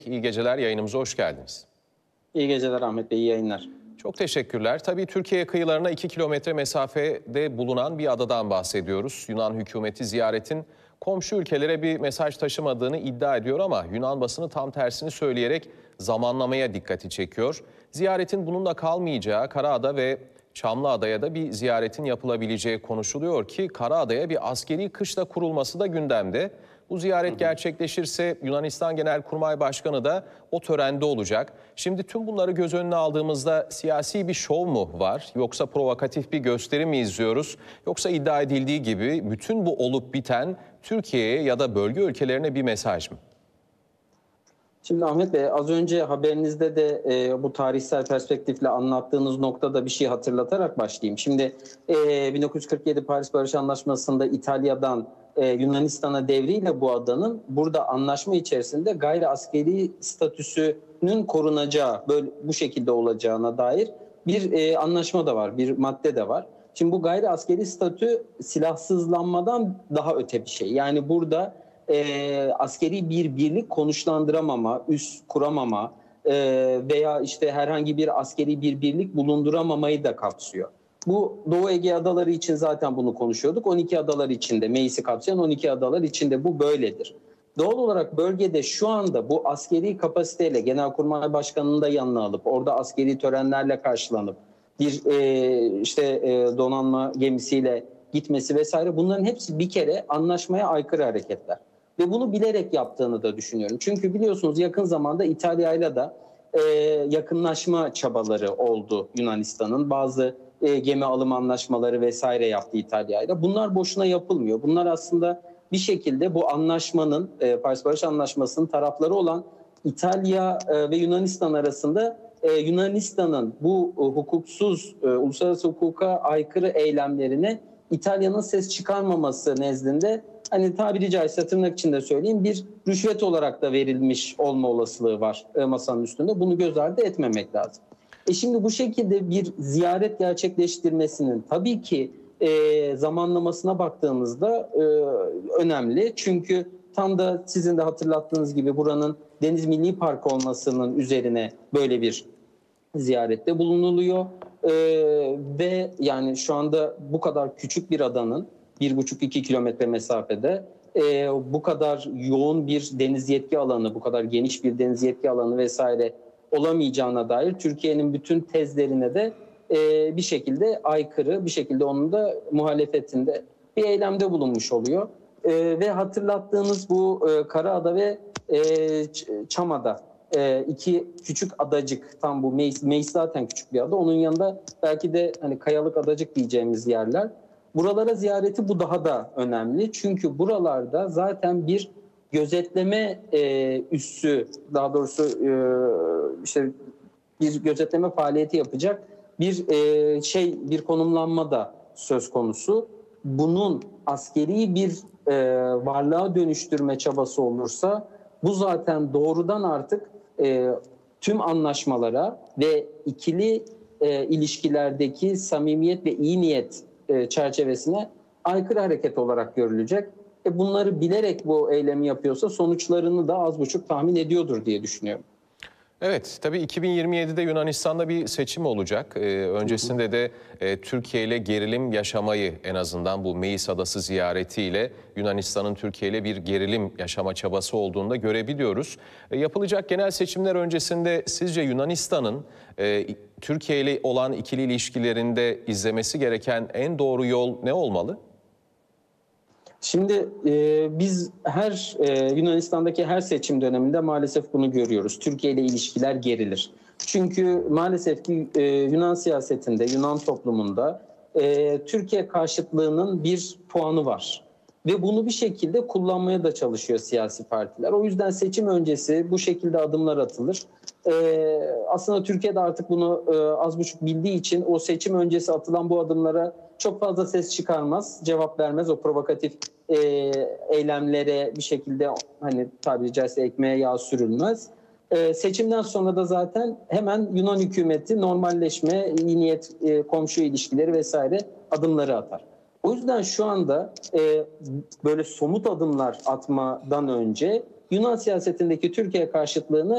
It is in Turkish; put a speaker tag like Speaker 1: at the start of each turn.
Speaker 1: İyi geceler, yayınımıza hoş geldiniz.
Speaker 2: İyi geceler Ahmet Bey, iyi yayınlar.
Speaker 1: Çok teşekkürler. Tabii Türkiye kıyılarına 2 kilometre mesafede bulunan bir adadan bahsediyoruz. Yunan hükümeti ziyaretin komşu ülkelere bir mesaj taşımadığını iddia ediyor ama Yunan basını tam tersini söyleyerek zamanlamaya dikkati çekiyor. Ziyaretin bununla kalmayacağı Karaada ve Çamlıada'ya da bir ziyaretin yapılabileceği konuşuluyor ki Karaada'ya bir askeri kışla kurulması da gündemde. Bu ziyaret gerçekleşirse Yunanistan Genelkurmay Başkanı da o törende olacak. Şimdi tüm bunları göz önüne aldığımızda siyasi bir şov mu var yoksa provokatif bir gösteri mi izliyoruz? Yoksa iddia edildiği gibi bütün bu olup biten Türkiye'ye ya da bölge ülkelerine bir mesaj mı?
Speaker 2: Şimdi Ahmet Bey, az önce haberinizde de bu tarihsel perspektifle anlattığınız noktada bir şey hatırlatarak başlayayım. Şimdi 1947 Paris Barış Anlaşması'nda İtalya'dan Yunanistan'a devriyle bu adanın burada anlaşma içerisinde gayri askeri statüsünün korunacağı, böyle bu şekilde olacağına dair bir anlaşma da var, bir madde de var. Şimdi bu gayri askeri statü silahsızlanmadan daha öte bir şey. Yani burada askeri bir birlik konuşlandıramama, üs kuramama veya işte herhangi bir askeri bir birlik bulunduramamayı da kapsıyor. Bu Doğu Ege adaları için zaten bunu konuşuyorduk. 12 adalar içinde, meclisi kapsayan 12 adalar içinde bu böyledir. Doğal olarak bölgede şu anda bu askeri kapasiteyle Genelkurmay Başkanı'nı da yanına alıp orada askeri törenlerle karşılanıp bir donanma gemisiyle gitmesi vesaire, bunların hepsi bir kere anlaşmaya aykırı hareketler. Ve bunu bilerek yaptığını da düşünüyorum. Çünkü biliyorsunuz yakın zamanda İtalya'yla da yakınlaşma çabaları oldu Yunanistan'ın. Bazı gemi alım anlaşmaları vesaire yaptı İtalya'yla. Bunlar boşuna yapılmıyor. Bunlar aslında bir şekilde bu anlaşmanın, Paris Barış Anlaşması'nın tarafları olan İtalya ve Yunanistan arasında Yunanistan'ın bu hukuksuz, uluslararası hukuka aykırı eylemlerine İtalya'nın ses çıkarmaması nezdinde, hani tabiri caizse tırnak içinde söyleyeyim, bir rüşvet olarak da verilmiş olma olasılığı var masanın üstünde. Bunu göz ardı etmemek lazım. Şimdi bu şekilde bir ziyaret gerçekleştirmesinin tabii ki zamanlamasına baktığımızda önemli. Çünkü tam da sizin de hatırlattığınız gibi buranın Deniz Milli Parkı olmasının üzerine böyle bir ziyarette bulunuluyor. Ve yani şu anda bu kadar küçük bir adanın 1,5-2 kilometre mesafede bu kadar yoğun bir deniz yetki alanı, bu kadar geniş bir deniz yetki alanı vesaire olamayacağına dair Türkiye'nin bütün tezlerine de bir şekilde aykırı, bir şekilde onun da muhalefetinde bir eylemde bulunmuş oluyor. Ve hatırlattığınız bu Karaada ve Çamada, iki küçük adacık, tam bu Meis zaten küçük bir ada, onun yanında belki de hani kayalık adacık diyeceğimiz yerler. Buralara ziyareti bu daha da önemli. Çünkü buralarda zaten bir gözetleme üssü, daha doğrusu işte bir gözetleme faaliyeti yapacak bir konumlanma da söz konusu. Bunun askeri bir varlığa dönüştürme çabası olursa bu zaten doğrudan artık tüm anlaşmalara ve ikili ilişkilerdeki samimiyet ve iyi niyet çerçevesine aykırı hareket olarak görülecek. Bunları bilerek bu eylemi yapıyorsa sonuçlarını da az buçuk tahmin ediyordur diye düşünüyorum.
Speaker 1: Evet, tabii 2027'de Yunanistan'da bir seçim olacak. Öncesinde de Türkiye ile gerilim yaşamayı, en azından bu Meis Adası ziyaretiyle Yunanistan'ın Türkiye ile bir gerilim yaşama çabası olduğunu da görebiliyoruz. Yapılacak genel seçimler öncesinde sizce Yunanistan'ın Türkiye ile olan ikili ilişkilerinde izlemesi gereken en doğru yol ne olmalı?
Speaker 2: Şimdi biz Yunanistan'daki her seçim döneminde maalesef bunu görüyoruz. Türkiye ile ilişkiler gerilir. Çünkü maalesef ki Yunan siyasetinde, Yunan toplumunda Türkiye karşıtlığının bir puanı var. Ve bunu bir şekilde kullanmaya da çalışıyor siyasi partiler. O yüzden seçim öncesi bu şekilde adımlar atılır. Aslında Türkiye'de artık bunu az buçuk bildiği için o seçim öncesi atılan bu adımlara çok fazla ses çıkarmaz, cevap vermez. O provokatif eylemlere bir şekilde, hani tabiri caizse ekmeğe yağ sürülmez. Seçimden sonra da zaten hemen Yunan hükümeti normalleşme, iyi niyet, komşu ilişkileri vesaire adımları atar. O yüzden şu anda böyle somut adımlar atmadan önce Yunan siyasetindeki Türkiye karşıtlığını